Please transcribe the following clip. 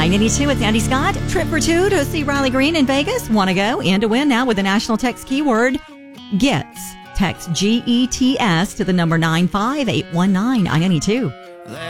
I-92 with Andy Scott. Trip for two to see Riley Green in Vegas. Want to go and to win now with the national text keyword GETS. Text GETS to the number 95819. I-92.